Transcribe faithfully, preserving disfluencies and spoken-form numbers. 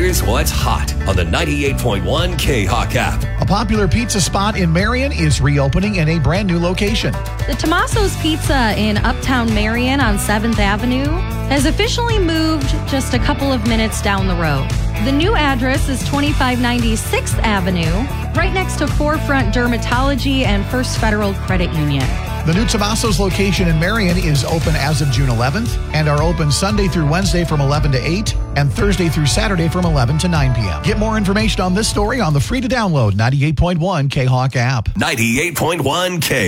Here's what's hot on the ninety-eight point one K-Hawk app. A popular pizza spot in Marion is reopening in a brand new location. The Tommaso's Pizza in Uptown Marion on seventh Avenue has officially moved just a couple of minutes down the road. The new address is twenty-five ninety sixth Avenue, right next to Forefront Dermatology and First Federal Credit Union. The new Tommaso's location in Marion is open as of June eleventh and are open Sunday through Wednesday from eleven to eight and Thursday through Saturday from eleven to nine p.m. Get more information on this story on the free-to-download ninety-eight point one K-Hawk app. ninety-eight point one K.